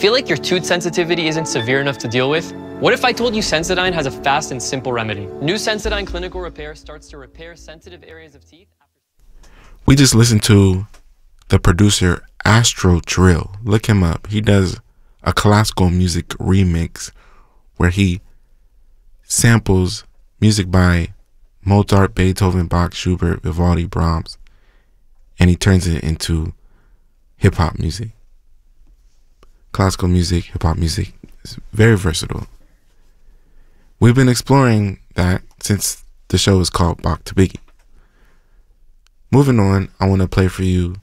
Feel like your tooth sensitivity isn't severe enough to deal with? What if I told you Sensodyne has a fast and simple remedy? New Sensodyne Clinical Repair starts to repair sensitive areas of teeth. We just listened to the producer Astro Drill. Look him up. He does a classical music remix where he samples music by Mozart, Beethoven, Bach, Schubert, Vivaldi, Brahms, and he turns it into hip-hop music. Classical music, hip-hop music is very versatile. We've been exploring that since the show is called Bach to Biggie. Moving on, I want to play for you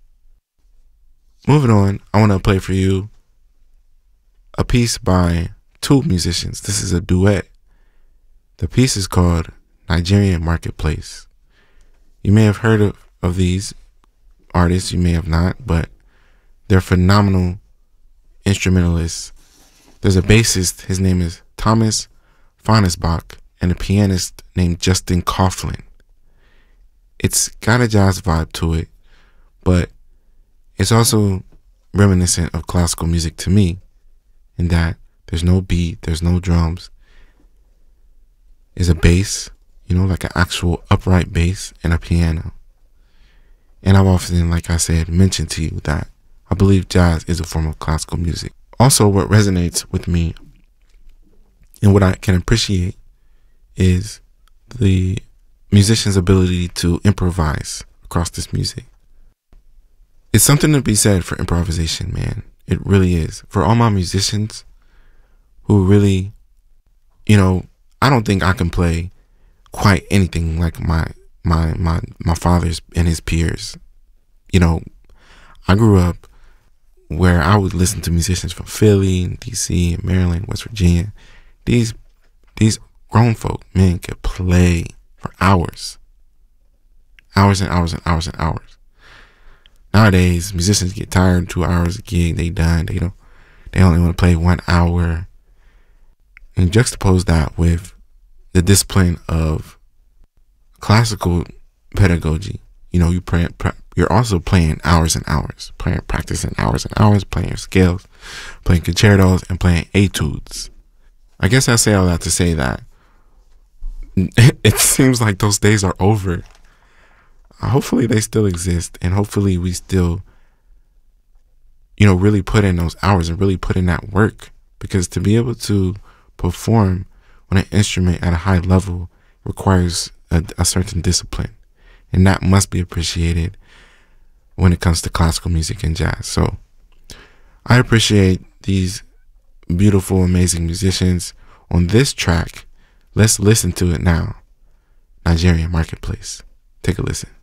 a piece by two musicians. This is a duet. The piece is called Nigerian Marketplace. You may have heard of these artists, you may have not, but they're phenomenal instrumentalists. There's a bassist, his name is Thomas Fanisbach, and a pianist named Justin Coughlin. It's got a jazz vibe to it, but it's also reminiscent of classical music to me, in that there's no beat, there's no drums. It's a bass, like an actual upright bass and a piano. And I've often, like I said, mentioned to you that I believe jazz is a form of classical music. Also, what resonates with me and what I can appreciate is the musician's ability to improvise across this music. It's something to be said for improvisation, man. It really is. For all my musicians who really, I don't think I can play quite anything like my father's and his peers. I grew up where I would listen to musicians from Philly, DC, and Maryland, West Virginia. These grown folk, men, could play for hours. Hours and hours and hours and hours. Nowadays, musicians get tired, 2 hours a gig, they done. They only want to play 1 hour. And juxtapose that with the discipline of classical pedagogy. You're also playing hours and hours, practicing hours and hours, playing your scales, playing concertos, and playing etudes. I guess I say all that to say that it seems like those days are over. Hopefully they still exist, and hopefully we still, really put in those hours and really put in that work, because to be able to perform on an instrument at a high level requires a certain discipline, and that must be appreciated when it comes to classical music and jazz. So I appreciate these beautiful, amazing musicians on this track. Let's listen to it now. Nigerian Marketplace. Take a listen.